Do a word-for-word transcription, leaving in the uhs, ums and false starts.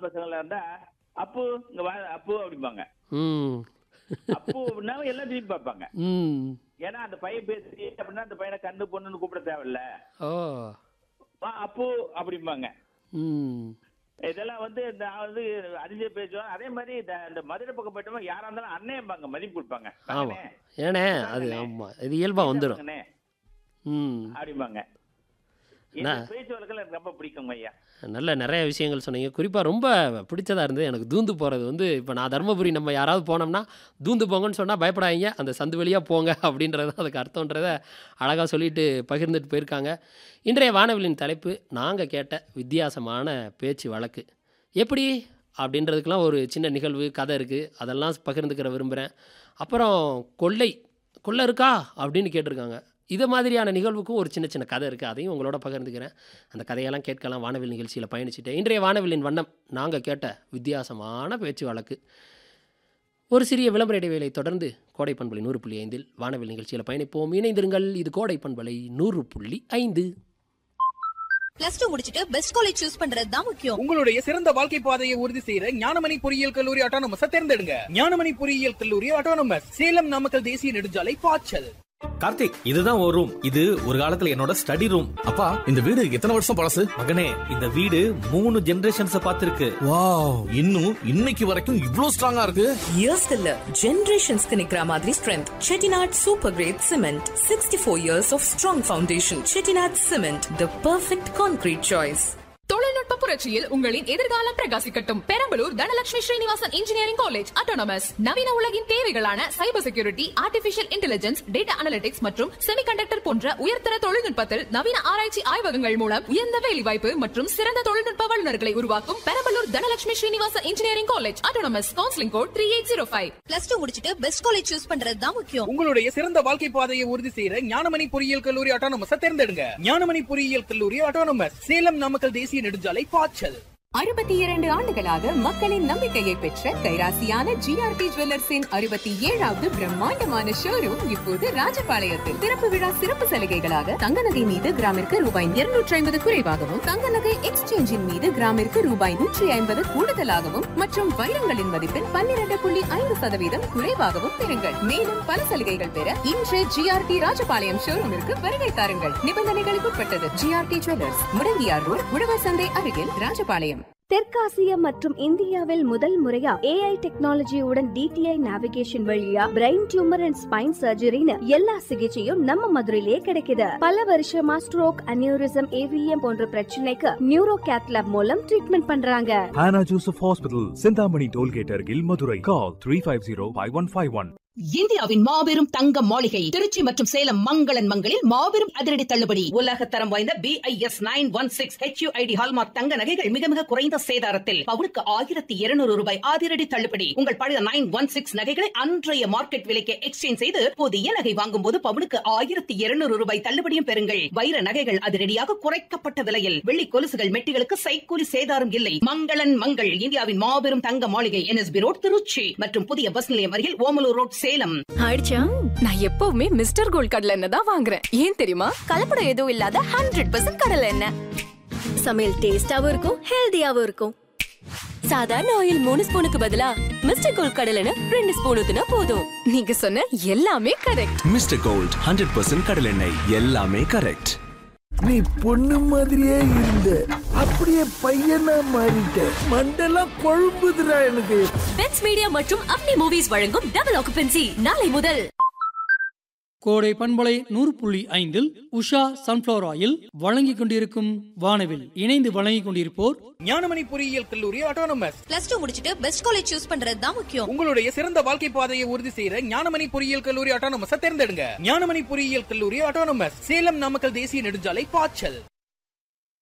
பசங்களா இருந்தா அப்பு இங்க வா அப்பு அப்படிம்பாங்க. அப்பு அப்படின்னா எல்லாம் திரும்பி பார்ப்பாங்க. ஏன்னா அந்த பையன் பேசி அப்படின்னா அந்த பையனை கண்ணு பொண்ணுன்னு கூப்பிட தேவையில்ல. அப்பு அப்படிம்பாங்க. இதெல்லாம் வந்து நான் வந்து அறிஞ்ச பேசுவேன். அதே மாதிரி இந்த மதுரை பக்கம் போயிட்டோமா யாரா இருந்தாலும் அண்ணேம்பாங்க, மதிப்பு கொடுப்பாங்க. ஏனே அது ஆமா இது இயல்பா வந்துடும் அப்படிம்பாங்க. பேச்சு வழக்கில் எனக்கு ரொம்ப பிடிக்கும் ஐயா. நல்ல நிறைய விஷயங்கள் சொன்னீங்க. குறிப்பாக ரொம்ப பிடிச்சதாக இருந்தது எனக்கு தூந்து போகிறது வந்து, இப்போ நான் தருமபுரி நம்ம யாராவது போனோம்னா தூந்து போங்கன்னு சொன்னால் பயப்படாதீங்க, அந்த சந்து வழியாக போங்க அப்படின்றது அதுக்கு அர்த்தன்றத அழகாக சொல்லிட்டு பகிர்ந்துட்டு போயிருக்காங்க. இன்றைய வானவிலின் தலைப்பு நாங்கள் கேட்ட வித்தியாசமான பேச்சு வழக்கு எப்படி அப்படின்றதுக்கெலாம் ஒரு சின்ன நிகழ்வு கதை இருக்குது, அதெல்லாம் பகிர்ந்துக்கிற விரும்புகிறேன். அப்புறம் கொள்ளை கொள்ளை இருக்கா அப்படின்னு கேட்டிருக்காங்க. இதை மாதிரியான நிகழ்வுக்கும் ஒரு சின்ன சின்ன கதை இருக்குது, அதையும் உங்களோட பகிர்ந்துக்கிறேன். அந்த கதையெல்லாம் கேட்கலாம் வானவில் நிகழ்ச்சியில் பயணிச்சுட்டேன். இன்றைய வானவிலின் வண்ணம் நாங்கள் கேட்ட வித்தியாசமான பேச்சு வழக்கு. ஒரு சிறிய விளம்பர இடைவேளை தொடர்ந்து கோடை பண்பலை நூறு புள்ளி ஐந்தில் வானவில் நிகழ்ச்சியில் பயணிப்போம். இணைந்திருங்கள். இது கோடை பண்பலை நூறு புள்ளி ஐந்து. பிளஸ் டூ முடிச்சிட்டு பெஸ்ட் காலேஜ் சூஸ் பண்றது தான் முக்கியம். உங்களுடைய சிறந்த வாழ்க்கை பாதையை உறுதி செய்யற ஞானமணி பொறியியல் கல்லூரி ஆட்டோனமஸ் தேர்ந்தெடுங்க. ஞானமணி பொறியியல் கல்லூரி ஆட்டோனமஸ், சேலம் நாமக்கல் தேசிய நெடுஞ்சாலை, பாய்ச்சல். கார்த்திக், இதுதான் ஒரு ரூம். இது ஒரு காலத்துல என்னோட ஸ்டடி ரூம். அப்பா, இந்த வீடு எத்தனை வருஷம் பழசு? மகனே, இந்த வீடு மூணு ஜெனரேஷன்ஸ் பார்த்திருக்கு. வாவ், இன்னும் இன்னைக்கு வரைக்கும் இவ்ளோ ஸ்ட்ராங்கா இருக்கு. இயர்ஸ் இல்ல, ஜெனரேஷன்ஸ்க்கு நிக்கிற மாதிரி strength. Chettinad super great cement, sixty four years of strong foundation. Chettinad cement, the perfect concrete choice. தொழில்நுட்ப புரட்சியில் உங்களின் எதிர்காலம் பிரகாசிக்கட்டும். Perambalur Dhanalakshmi Srinivasan engineering college autonomous நவீன உலகின் தேவைகளான cyber security, artificial intelligence, data analytics மற்றும் செமிகண்டக்டர் போன்ற உயர்தர தொழில்நுட்பத்தில் நவீன ஆராய்ச்சி ஆய்வகங்கள் மூலம் உயர்ந்த வேலைவாய்ப்பு மற்றும் சிறந்த தொழில்நுட்ப வல்லுநர்களை உருவாக்கும் Perambalur Dhanalakshmi Srinivasan engineering college autonomous. Counselling code three eight zero five. Plus two முடிச்சிட்டு பெஸ்ட் காலேஜ் சூஸ் பண்றது தான் முக்கியம். உங்களுடைய சிறந்த வாழ்க்கை பாதையை உறுதி செய்யற ஞானமணி பொறியியல் கல்லூரி ஆட்டோனமஸ் தேர்ந்தெடுங்க. ஞானமணி பொறியியல் கல்லூரி ஆட்டோனமஸ், சேலம் நாமக்கல் தேசிய நெடுஞ்சாலை, பாய்ச்சல். அறுபத்தி இரண்டு ஆண்டுகளாக மக்களின் நம்பிக்கையை பெற்ற கைராசியான ஜிஆர்டி ஜுவல்லர்ஸின் அறுபத்தி ஏழாவது பிரம்மாண்டமான ஷோரூம் இப்போது ராஜபாளையத்தில். திறப்பு விழா சிறப்பு சலுகைகளாக தங்க நகை மீது கிராமிற்கு ரூபாய் இருநூற்றி ஐம்பது குறைவாகவும், தங்க நகை எக்ஸ்சேஞ்சின் மீது கிராமிற்கு ரூபாய் நூற்றி ஐம்பது கூடுதலாகவும் மற்றும் வைரங்களின் மதிப்பில் பன்னிரண்டு புள்ளி ஐந்து சதவீதம் குறைவாகவும் பெறுங்கள். மேலும் பல சலுகைகள் பெற இன்று ஜிஆர்டி ராஜபாளையம் ஷோரூமிற்கு வருகை தாருங்கள். நிபந்தனைகளுக்கு உட்பட்டது. ஜிஆர்டி ஜுவல்லர்ஸ், முடங்கியார் ரோட், உழவர் சந்தை அருகில், ராஜபாளையம். தெற்காசிய மற்றும் இந்தியாவில் முதல் முறையா ஏஐ டெக்னாலஜியுடன் டிடிஐ நேவிகேஷன் வழியா பிரெயின் டியூமர் அண்ட் ஸ்பைன் சர்ஜரின்னு எல்லா சிகிச்சையும் நம்ம மதுரையிலே கிடைக்குது. பல வருஷமா ஸ்ட்ரோக், அனியூரிசம், ஏவிஎம் போன்ற பிரச்சனைக்கு நியூரோ கேத்லாப் மூலம் ட்ரீட்மெண்ட் பண்றாங்க. Hannah Joseph Hospital, Chintamani tollgate அருகில், மதுரை. கால் three five zero five one five one. இந்தியாவின் மாபெரும் தங்க மாளிகை திருச்சி மற்றும் சேலம் மங்களன் மங்களில் மாபெரும் அதிரடி தள்ளுபடி. உலக தரம் வாய்ந்த B I S nine one six HUID hallmark தங்க நகைகள் மிக மிக குறைந்த சேதாரத்தில் பவுனுக்கு ஆயிரத்தி இருநூறு ரூபாய் அதிரடி தள்ளுபடி. உங்கள் பழைய நைன் ஒன் சிக்ஸ் நகைகளை அன்றைய மார்க்கெட் விலைக்கு எக்ஸ்சேஞ்ச் செய்து புதிய நகை வாங்கும் போது பவுனுக்கு ஆயிரத்தி இருநூறு ரூபாய் தள்ளுபடியும் பெறுங்கள். வைர நகைகள் அதிரடியாக குறைக்கப்பட்ட விலையில், வெள்ளி கொலுசுகள், மெட்டிகளுக்கு சைக்கூலி சேதாரம் இல்லை. மங்களன் மங்கள் இந்தியாவின் மாபெரும் தங்க மாளிகை, என்எஸ்பி ரோட், திருச்சி மற்றும் புதிய பஸ் நிலையம் அருகில், ஓமலூர் ரோட், சேலம். ஆயிடுச்சா? நான் எப்பவுமே மிஸ்டர் கோல்ட் கடலை எண்ணெய் தான் வாங்குறேன். ஏன் தெரியுமா? கலப்படம் எதுவும் இல்லாத ஹண்ட்ரட் பர்சன்ட் கடலை எண்ணெய். சமையல் டேஸ்டாவும் இருக்கும், ஹெல்தியாவும் இருக்கும். சாதாரண ஆயில் மூணு ஸ்பூனுக்கு பதிலா மிஸ்டர் கோல்ட் கடலை எண்ணெய் ரெண்டு ஸ்பூன் ஊத்துனா போதும். நீங்க சொன்ன எல்லாமே correct. Mister gold hundred percent கடலை எண்ணெய், எல்லாமே கரெக்ட். நீ பொண்ணு மாதிரியே இருந்த, அப்படியே பையனா மாறிட்ட. மண்டெல்லாம் கொழும்புதுடா எனக்கு. பெட்ஸ் மீடியா மற்றும் அப்னி மூவிஸ் வழங்கும் டபுள் ஆக்குபென்சி நாளை முதல். கோடை பண்பலை நூறு புள்ளி ஐந்தில் உஷா சன்ஃபிளவர் ஆயில் வழங்கிக் கொண்டிருக்கும் வானவில் இணைந்து வழங்கிக் கொண்டிருப்போர் ஞானமணி பொறியியல் கல்லூரி ஆட்டோனமஸ். பிளஸ் டூ முடிச்சிட்டு பெஸ்ட் காலேஜ் சூஸ் பண்றது தான் முக்கியம். உங்களுடைய சிறந்த வாழ்க்கை பாதையை உறுதி செய்யற ஞானமணி பொறியியல் கல்லூரி ஆட்டோனமஸ் தேர்ந்தெடுங்க. ஞானமணி பொறியியல் கல்லூரி ஆட்டோனமஸ், சேலம் நாமக்கல் தேசிய நெடுஞ்சாலை, பாய்ச்சல்.